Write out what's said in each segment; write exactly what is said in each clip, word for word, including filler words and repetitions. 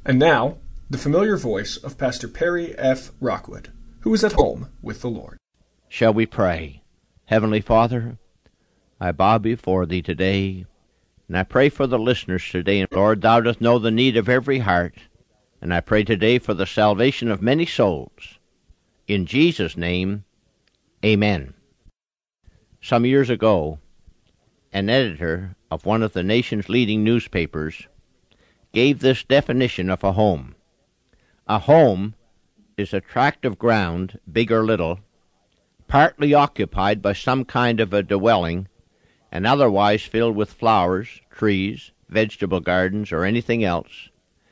And now, the familiar voice of Pastor Perry F. Rockwood, who is at home with the Lord. Shall we pray? Heavenly Father, I bow before Thee today, and I pray for the listeners today. Lord, Thou dost know the need of every heart, and I pray today for the salvation of many souls. In Jesus' name, amen. Some years ago, an editor of one of the nation's leading newspapers gave this definition of a home. A home is a tract of ground, big or little, partly occupied by some kind of a dwelling, and otherwise filled with flowers, trees, vegetable gardens, or anything else,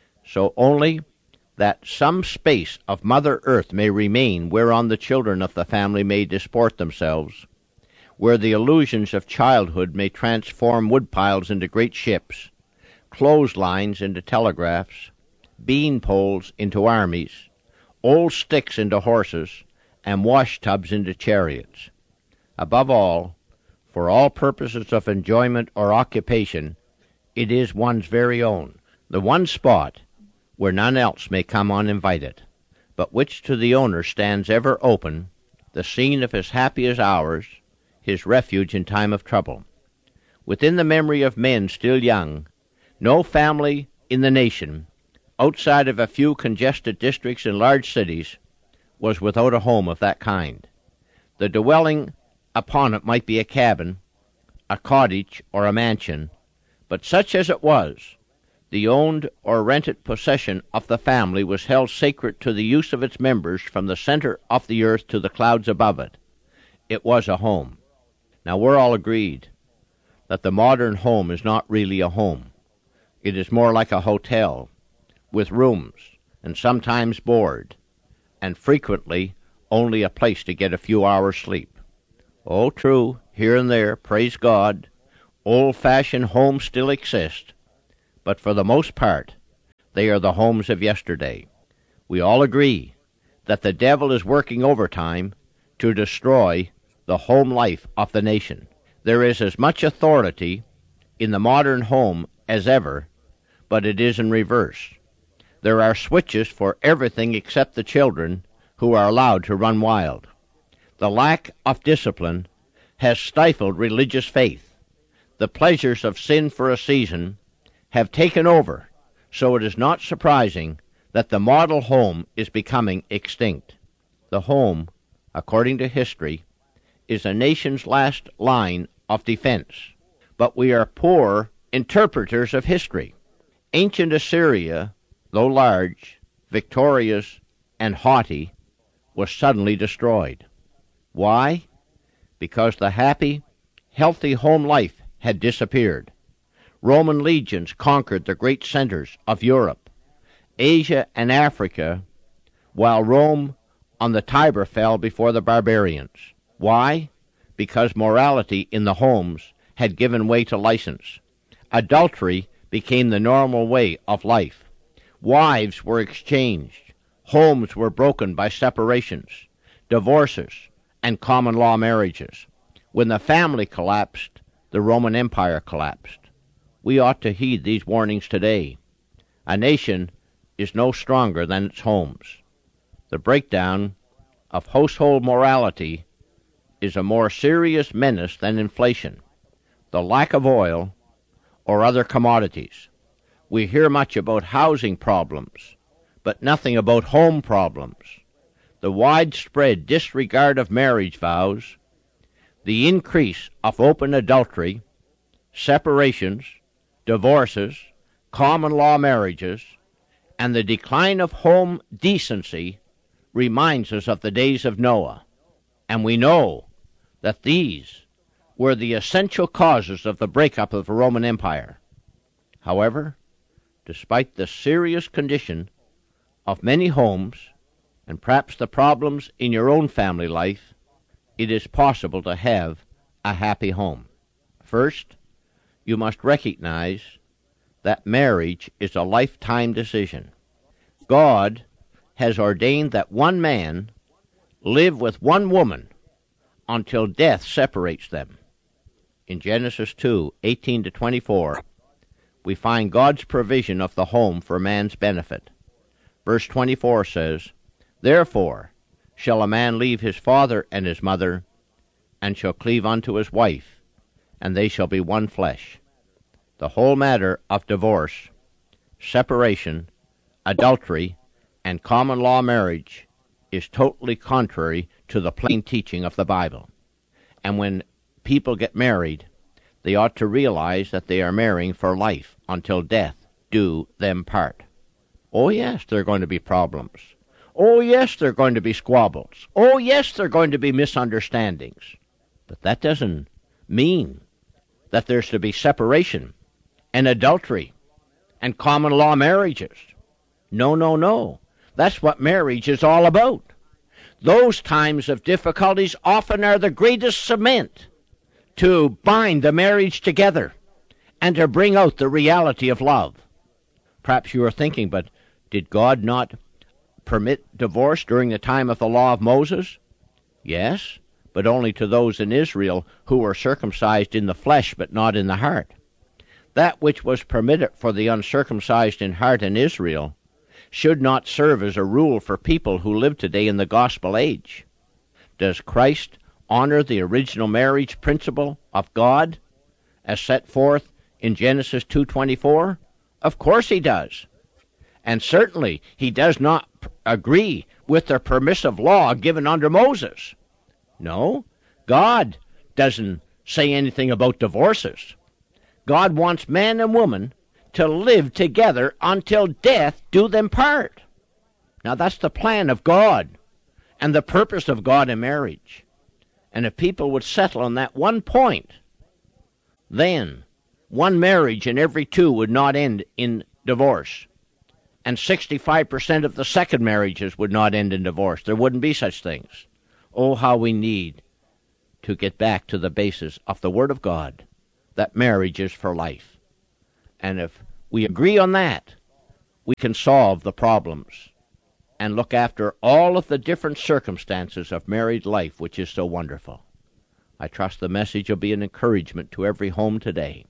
so only that some space of Mother Earth may remain whereon the children of the family may disport themselves, where the illusions of childhood may transform woodpiles into great ships, clotheslines into telegraphs, bean poles into armies, old sticks into horses, and wash-tubs into chariots. Above all, for all purposes of enjoyment or occupation, it is one's very own, the one spot where none else may come uninvited, but which to the owner stands ever open, the scene of his happiest hours, his refuge in time of trouble. Within the memory of men still young, no family in the nation, outside of a few congested districts in large cities, was without a home of that kind. The dwelling upon it might be a cabin, a cottage, or a mansion, but such as it was, the owned or rented possession of the family was held sacred to the use of its members from the center of the earth to the clouds above it. It was a home. Now we're all agreed that the modern home is not really a home. It is more like a hotel, with rooms, and sometimes board, and frequently only a place to get a few hours' sleep. Oh, true, here and there, praise God, old-fashioned homes still exist, but for the most part, they are the homes of yesterday. We all agree that the devil is working overtime to destroy the home life of the nation. There is as much authority in the modern home as ever, but it is in reverse. There are switches for everything except the children, who are allowed to run wild. The lack of discipline has stifled religious faith. The pleasures of sin for a season have taken over, so it is not surprising that the model home is becoming extinct. The home, according to history, is a nation's last line of defense. But we are poor interpreters of history. Ancient Assyria, though large, victorious, and haughty, was suddenly destroyed. Why? Because the happy, healthy home life had disappeared. Roman legions conquered the great centers of Europe, Asia, and Africa, while Rome on the Tiber fell before the barbarians. Why? Because morality in the homes had given way to license. Adultery became the normal way of life. Wives were exchanged. Homes were broken by separations, divorces, and common law marriages. When the family collapsed, the Roman Empire collapsed. We ought to heed these warnings today. A nation is no stronger than its homes. The breakdown of household morality is a more serious menace than inflation, the lack of oil, or other commodities. We hear much about housing problems, but nothing about home problems. The widespread disregard of marriage vows, the increase of open adultery, separations, divorces, common law marriages, and the decline of home decency reminds us of the days of Noah. And we know that these were the essential causes of the breakup of the Roman Empire. However, despite the serious condition of many homes, and perhaps the problems in your own family life, it is possible to have a happy home. First, you must recognize that marriage is a lifetime decision. God has ordained that one man live with one woman until death separates them. In Genesis two, eighteen to twenty-four, we find God's provision of the home for man's benefit. Verse twenty-four says, Therefore shall a man leave his father and his mother, and shall cleave unto his wife, and they shall be one flesh. The whole matter of divorce, separation, adultery, and common law marriage is totally contrary to the plain teaching of the Bible. And when people get married, they ought to realize that they are marrying for life until death do them part. Oh, yes, there are going to be problems. Oh, yes, there are going to be squabbles. Oh, yes, there are going to be misunderstandings. But that doesn't mean that there's to be separation and adultery and common law marriages. No, no, no. That's what marriage is all about. Those times of difficulties often are the greatest cement to bind the marriage together and to bring out the reality of love. Perhaps you are thinking, but did God not permit divorce during the time of the law of Moses? Yes, but only to those in Israel who were circumcised in the flesh but not in the heart. That which was permitted for the uncircumcised in heart in Israel should not serve as a rule for people who live today in the gospel age. Does Christ honor the original marriage principle of God as set forth in Genesis two twenty-four? Of course he does. And certainly he does not p- agree with the permissive law given under Moses. No, God doesn't say anything about divorces. God wants man and woman to live together until death do them part. Now that's the plan of God and the purpose of God in marriage. And if people would settle on that one point, then one marriage in every two would not end in divorce. And sixty-five percent of the second marriages would not end in divorce. There wouldn't be such things. Oh, how we need to get back to the basis of the Word of God, that marriage is for life. And if we agree on that, we can solve the problems and look after all of the different circumstances of married life, which is so wonderful. I trust the message will be an encouragement to every home today.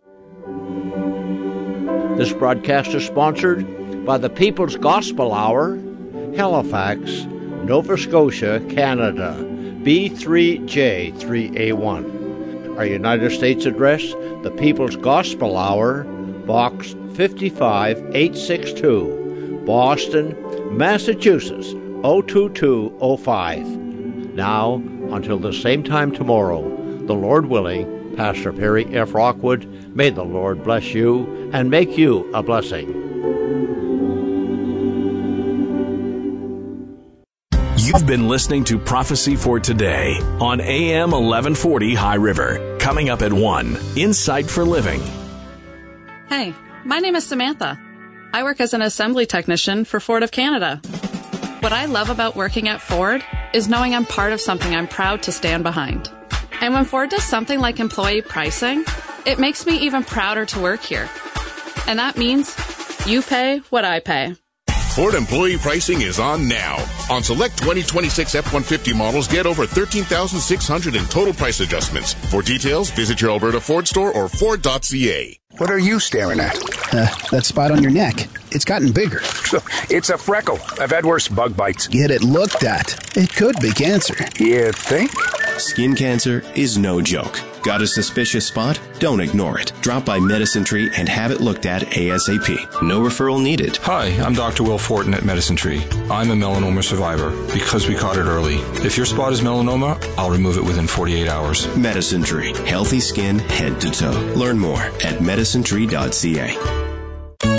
This broadcast is sponsored by the People's Gospel Hour, Halifax, Nova Scotia, Canada, B three J three A one. Our United States address, the People's Gospel Hour, Box fifty-five eight sixty-two, Boston, Massachusetts, oh two two oh five. Now, until the same time tomorrow, the Lord willing, Pastor Perry F. Rockwood, may the Lord bless you and make you a blessing. You've been listening to Prophecy for Today on A M eleven forty High River. Coming up at one, Insight for Living. Hey, my name is Samantha. I work as an assembly technician for Ford of Canada. What I love about working at Ford is knowing I'm part of something I'm proud to stand behind. And when Ford does something like employee pricing, it makes me even prouder to work here. And that means you pay what I pay. Ford employee pricing is on now. On select twenty twenty-six F one fifty models, get over thirteen thousand six hundred in total price adjustments. For details, visit your Alberta Ford store or Ford dot C A. What are you staring at? Uh, that spot on your neck. It's gotten bigger. It's a freckle. I've had worse bug bites. Get it looked at. It could be cancer. You think? Skin cancer is no joke. Got a suspicious spot? Don't ignore it. Drop by Medicine Tree and have it looked at ASAP. No referral needed. Hi, I'm Doctor Will Fortin at Medicine Tree. I'm a melanoma survivor because we caught it early. If your spot is melanoma, I'll remove it within forty-eight hours. Medicine Tree. Healthy skin head to toe. Learn more at medicine tree dot C A.